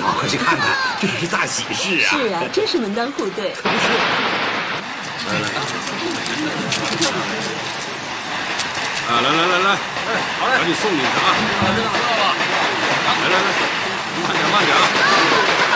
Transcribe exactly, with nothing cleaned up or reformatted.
好，快去看看，这可是大喜事啊！ 是啊，真是门当户对。 可不是。来来，啊，来来来来，哎，好嘞，赶紧送进去啊！ 知道了。 来来来，慢点慢点啊！